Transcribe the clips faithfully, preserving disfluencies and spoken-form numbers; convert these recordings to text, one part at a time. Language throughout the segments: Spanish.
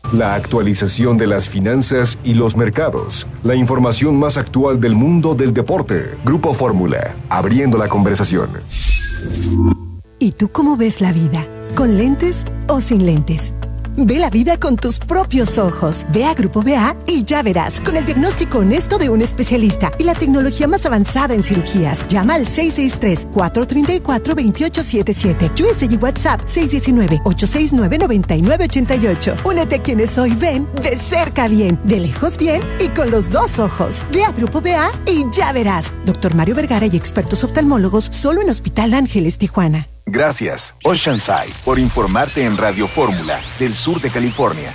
La actualización de las finanzas y los mercados. La información más actual del mundo del deporte. Grupo Fórmula, abriendo la conversación. ¿Y tú cómo ves la vida? ¿Con lentes o sin lentes? Ve la vida con tus propios ojos. Ve a Grupo B A y ya verás. Con el diagnóstico honesto de un especialista y la tecnología más avanzada en cirugías. Llama al seis seis tres, cuatro tres cuatro, dos ocho siete siete. U S y WhatsApp seis uno nueve, ocho seis nueve, nueve nueve ocho ocho. Únete a quienes hoy ven de cerca bien, de lejos bien y con los dos ojos. Ve a Grupo B A y ya verás. Doctor Mario Vergara y expertos oftalmólogos solo en Hospital Ángeles, Tijuana. Gracias, Oceanside, por informarte en Radio Fórmula del sur de California.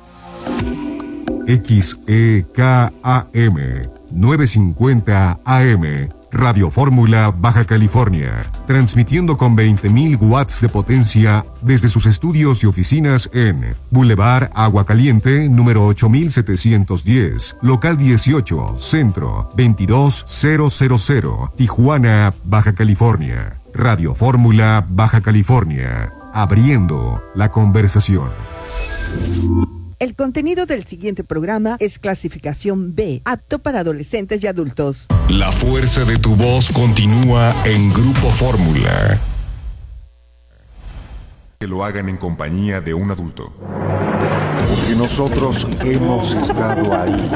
X E K A M novecientos cincuenta A M, Radio Fórmula, Baja California, transmitiendo con veinte mil watts de potencia desde sus estudios y oficinas en Boulevard Agua Caliente, número ocho mil setecientos diez, local dieciocho, Centro, veintidós mil, Tijuana, Baja California. Radio Fórmula, Baja California, abriendo la conversación. El contenido del siguiente programa es clasificación B, apto para adolescentes y adultos. La fuerza de tu voz continúa en Grupo Fórmula. Que lo hagan en compañía de un adulto. Porque nosotros hemos estado ahí.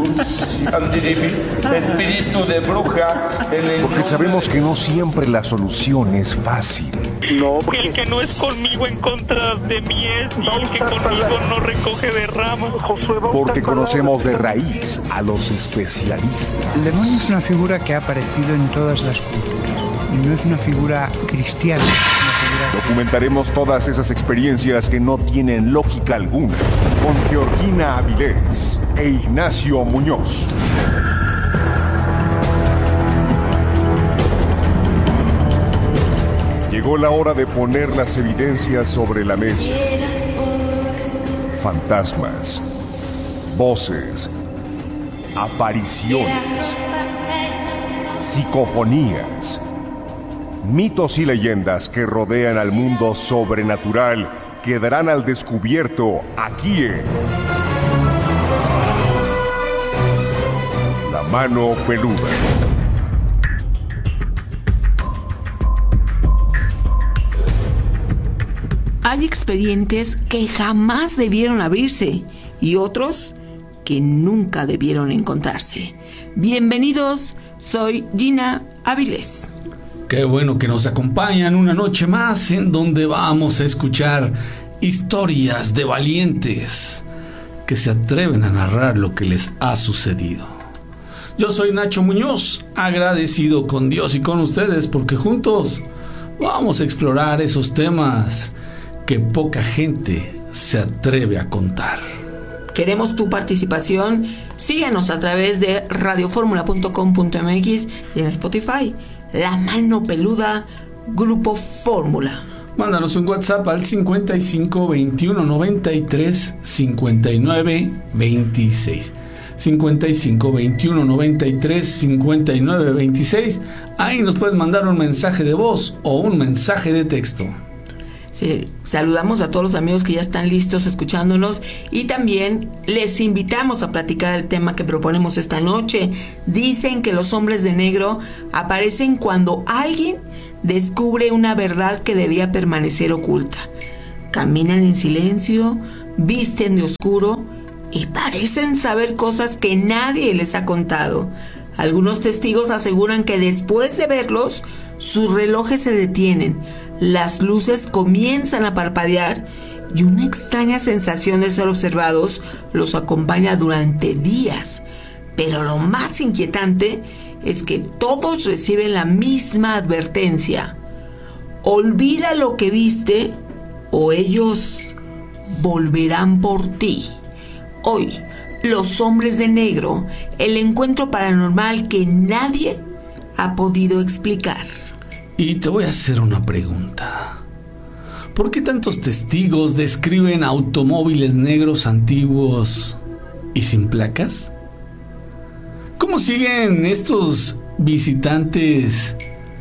Espíritu de bruja. Porque sabemos que no siempre la solución es fácil. No, porque el que no es conmigo en contra de mí es, y el que conmigo no recoge de ramas. Porque conocemos de raíz a los especialistas. El demonio es una figura que ha aparecido en todas las culturas y no es una figura cristiana. Documentaremos todas esas experiencias que no tienen lógica alguna con Georgina Avilés e Ignacio Muñoz. Llegó la hora de poner las evidencias sobre la mesa. Fantasmas, voces, apariciones, psicofonías, mitos y leyendas que rodean al mundo sobrenatural quedarán al descubierto aquí en La Mano Peluda. Hay expedientes que jamás debieron abrirse y otros que nunca debieron encontrarse. Bienvenidos, soy Gina Avilés. Qué bueno que nos acompañan una noche más en donde vamos a escuchar historias de valientes que se atreven a narrar lo que les ha sucedido. Yo soy Nacho Muñoz, agradecido con Dios y con ustedes porque juntos vamos a explorar esos temas que poca gente se atreve a contar. Queremos tu participación. Síguenos a través de radio fórmula punto com punto m x y en Spotify. La Mano Peluda, Grupo Fórmula. Mándanos un WhatsApp al cincuenta y cinco, veintiuno, noventa y tres, cincuenta y nueve, veintiséis. cincuenta y cinco, veintiuno, noventa y tres, cincuenta y nueve, veintiséis. Ahí nos puedes mandar un mensaje de voz o un mensaje de texto. Sí, saludamos a todos los amigos que ya están listos escuchándonos y también les invitamos a platicar el tema que proponemos esta noche. Dicen que los hombres de negro aparecen cuando alguien descubre una verdad que debía permanecer oculta. Caminan en silencio, visten de oscuro y parecen saber cosas que nadie les ha contado. Algunos testigos aseguran que después de verlos, sus relojes se detienen, las luces comienzan a parpadear y una extraña sensación de ser observados los acompaña durante días. Pero lo más inquietante es que todos reciben la misma advertencia: olvida lo que viste o ellos volverán por ti. Hoy, Los Hombres de Negro, el encuentro paranormal que nadie ha podido explicar. Y te voy a hacer una pregunta. ¿Por qué tantos testigos describen automóviles negros antiguos y sin placas? ¿Cómo siguen estos visitantes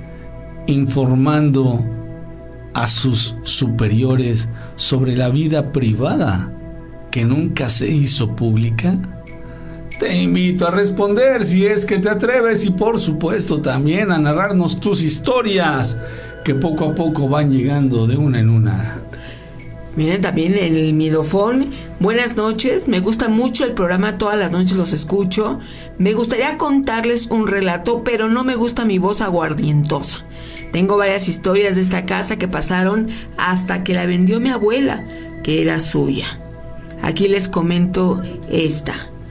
informando a sus superiores sobre la vida privada que nunca se hizo pública? Te invito a responder si es que te atreves y por supuesto también a narrarnos tus historias que poco a poco van llegando de una en una. Miren, también en el Midofón, buenas noches, me gusta mucho el programa, todas las noches los escucho. Me gustaría contarles un relato, pero no me gusta mi voz aguardientosa. Tengo varias historias de esta casa que pasaron hasta que la vendió mi abuela, que era suya. Aquí les comento esta.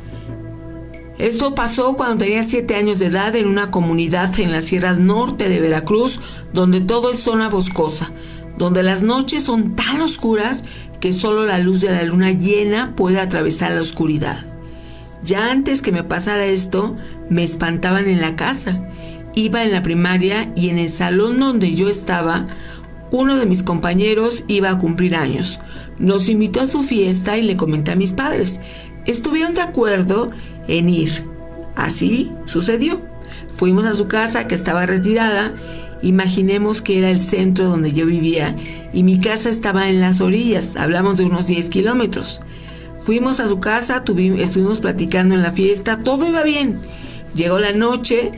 Esto pasó cuando tenía siete años de edad en una comunidad en la Sierra Norte de Veracruz, donde todo es zona boscosa, donde las noches son tan oscuras que solo la luz de la luna llena puede atravesar la oscuridad. Ya antes que me pasara esto, me espantaban en la casa. Iba en la primaria y en el salón donde yo estaba, uno de mis compañeros iba a cumplir años. Nos invitó a su fiesta y le comenté a mis padres. Estuvieron de acuerdo en ir. Así sucedió. Fuimos a su casa, que estaba retirada. Imaginemos que era el centro donde yo vivía y mi casa estaba en las orillas. Hablamos de unos diez kilómetros. Fuimos a su casa, tuvimos, estuvimos platicando en la fiesta, todo iba bien. Llegó la noche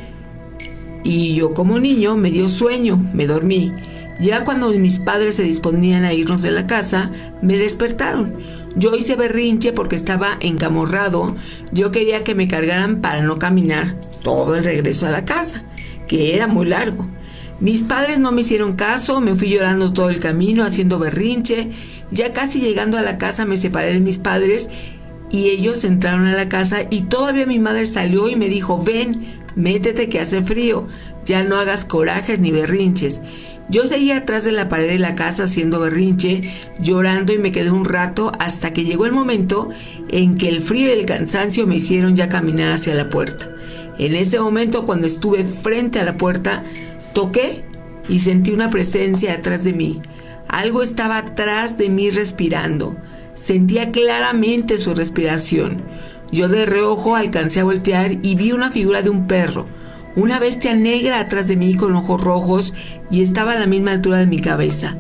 y yo como niño me dio sueño, me dormí. Ya cuando mis padres se disponían a irnos de la casa, me despertaron. Yo hice berrinche porque estaba encamorrado. Yo quería que me cargaran para no caminar todo el regreso a la casa, que era muy largo. Mis padres no me hicieron caso, me fui llorando todo el camino, haciendo berrinche. Ya casi llegando a la casa me separé de mis padres y ellos entraron a la casa y todavía mi madre salió y me dijo: ven, métete que hace frío, ya no hagas corajes ni berrinches. Yo seguía atrás de la pared de la casa haciendo berrinche, llorando y me quedé un rato hasta que llegó el momento en que el frío y el cansancio me hicieron ya caminar hacia la puerta. En ese momento, cuando estuve frente a la puerta, toqué y sentí una presencia atrás de mí. Algo estaba atrás de mí respirando. Sentía claramente su respiración. Yo de reojo alcancé a voltear y vi una figura de un perro. Una bestia negra atrás de mí con ojos rojos y estaba a la misma altura de mi cabeza.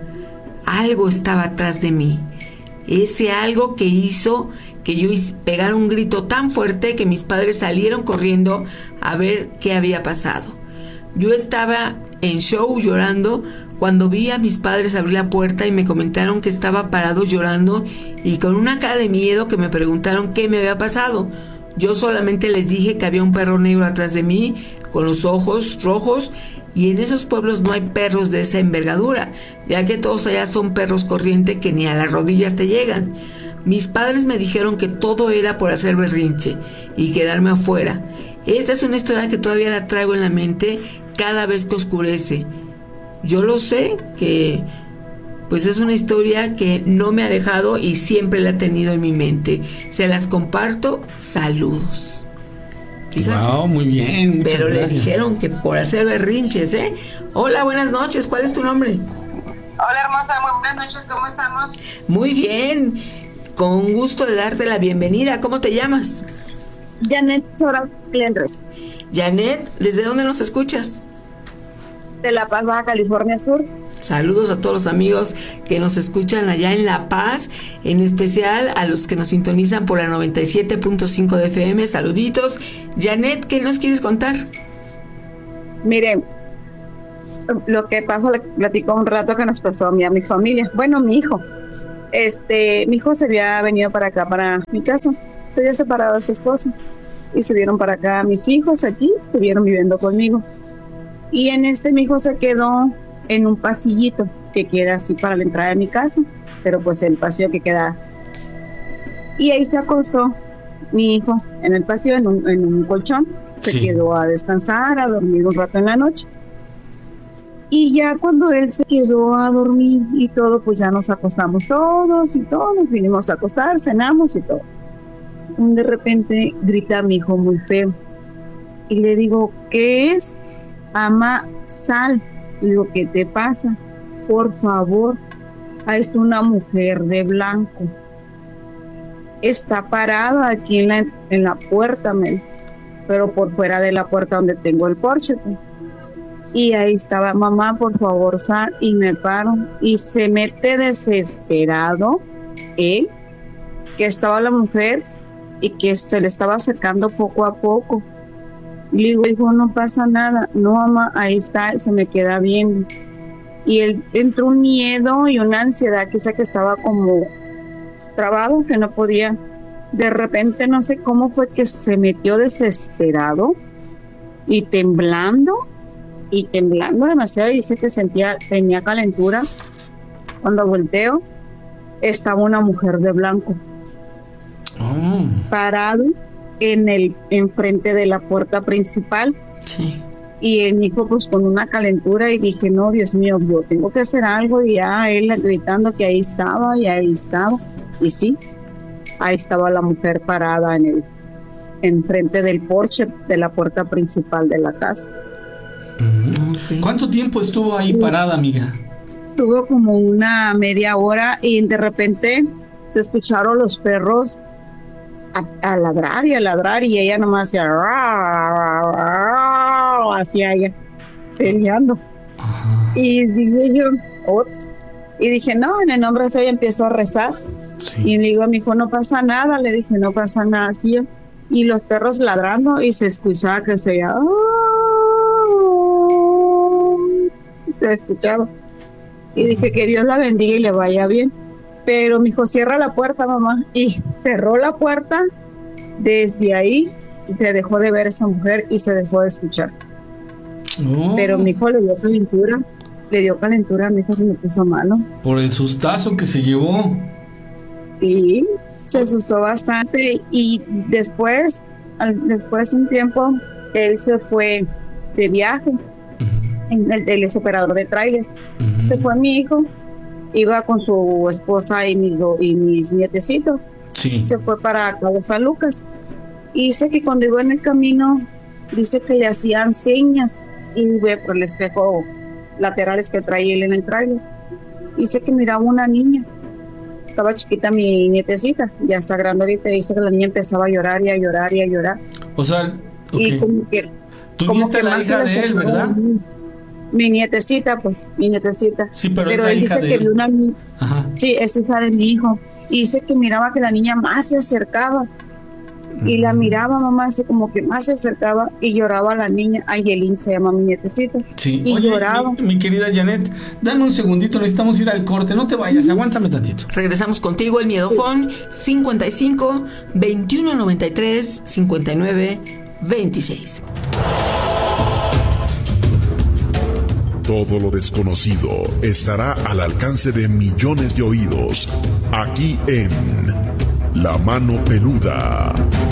Algo estaba atrás de mí. Ese algo que hizo que yo pegara un grito tan fuerte que mis padres salieron corriendo a ver qué había pasado. Yo estaba en show llorando cuando vi a mis padres abrir la puerta y me comentaron que estaba parado llorando y con una cara de miedo que me preguntaron qué me había pasado. Yo solamente les dije que había un perro negro atrás de mí, con los ojos rojos, y en esos pueblos no hay perros de esa envergadura, ya que todos allá son perros corriente que ni a las rodillas te llegan. Mis padres me dijeron que todo era por hacer berrinche y quedarme afuera. Esta es una historia que todavía la traigo en la mente cada vez que oscurece. Yo lo sé que pues es una historia que no me ha dejado y siempre la he tenido en mi mente. Se las comparto. Saludos. Fíjate. Wow, muy bien. Muchas Pero gracias. le dijeron que por hacer berrinches, ¿eh? Hola, buenas noches. ¿Cuál es tu nombre? Hola, hermosa. Muy buenas noches. ¿Cómo estamos? Muy bien. Con gusto de darte la bienvenida. ¿Cómo te llamas? Janet Sora Cliendres. Janet, ¿desde dónde nos escuchas? De La Paz, Baja California Sur. Saludos a todos los amigos que nos escuchan allá en La Paz, en especial a los que nos sintonizan por la noventa y siete punto cinco de F M. Saluditos. Janet, ¿qué nos quieres contar? Mire, lo que pasa, le platico un rato que nos pasó a mí, a mi familia. Bueno, mi hijo. Este, mi hijo se había venido para acá, para mi casa. Se había separado de su esposa. Y subieron para acá mis hijos aquí, estuvieron viviendo conmigo. Y en este mi hijo se quedó en un pasillito que queda así para la entrada de mi casa, pero pues el pasillo que queda. Y ahí se acostó mi hijo en el pasillo, en un, en un colchón. Se sí. quedó a descansar, a dormir un rato en la noche. Y ya cuando él se quedó a dormir y todo, pues ya nos acostamos todos y todos, vinimos a acostar, cenamos y todo. De repente grita mi hijo muy feo. Y le digo, ¿qué es? Ama, sal. Lo que te pasa, por favor. Ahí está una mujer de blanco. Está parada aquí en la, en la puerta, me, pero por fuera de la puerta donde tengo el porche. Y ahí estaba, mamá, por favor, sal. Y me paro. Y se mete desesperado él que estaba la mujer y que se le estaba acercando poco a poco. Le digo, hijo, no pasa nada. No, mamá, ahí está, se me queda viendo. Y él entró un miedo y una ansiedad, quizá que estaba como trabado, que no podía. De repente, no sé cómo fue que se metió desesperado y temblando, y temblando demasiado, y dice que sentía, tenía calentura. Cuando volteo, estaba una mujer de blanco, oh. parado en el enfrente de la puerta principal. Sí. Y el hijo pues con una calentura, y dije, no, Dios mío, yo tengo que hacer algo. Y ya él gritando que ahí estaba, y ahí estaba. Y sí, ahí estaba la mujer parada en el enfrente del porche de la puerta principal de la casa. Mm. Okay. ¿Cuánto tiempo estuvo ahí sí. parada, amiga? Estuvo como una media hora, y de repente se escucharon los perros a, a ladrar y a ladrar, y ella nomás hacía hacia ella peleando. Ajá. Y dije yo, Ops. y dije no, en el nombre de Dios, y empezó a rezar. Sí. Y le digo a mi hijo, no pasa nada, le dije, no pasa nada, sí. Y los perros ladrando, y se escuchaba que se oía, se escuchaba. Y dije, que Dios la bendiga y le vaya bien. Pero mi hijo, cierra la puerta, mamá. Y cerró la puerta. Desde ahí se dejó de ver a esa mujer y se dejó de escuchar. Oh. Pero mi hijo le dio calentura. Le dio calentura, mi hijo se me puso malo. Por el sustazo que se llevó. Sí, se asustó bastante. Y después, al, después de un tiempo, él se fue de viaje. Uh-huh. el, el operador de tráiler. Uh-huh. Se fue mi hijo. Iba con su esposa y mis, do, y mis nietecitos. Sí. Se fue para Cabo San Lucas. Y dice que cuando iba en el camino, dice que le hacían señas y ve por el espejo laterales que traía él en el tráiler. Dice que miraba una niña. Estaba chiquita mi nietecita, ya está grande ahorita. Dice que la niña empezaba a llorar y a llorar y a llorar. O sea, okay. Y como que, tu como nieta que la hija de él, ¿verdad? Mi nietecita, pues, mi nietecita. Sí, pero, pero es la él hija dice de que él. vio una niña. Ajá. Sí, es hija de mi hijo. Y dice que miraba que la niña más se acercaba. Y la miraba, mamá, así como que más se acercaba y lloraba la niña. Ayelín se llama mi nietecita. Sí. Y Oye, lloraba. Mi, mi querida Janet, dame un segundito, necesitamos ir al corte. No te vayas, uh-huh. aguántame tantito. Regresamos contigo, el Miedofón, cincuenta y cinco, veintiuno noventa y tres, cincuenta y nueve, veintiséis. Todo lo desconocido estará al alcance de millones de oídos, aquí en La Mano Peluda.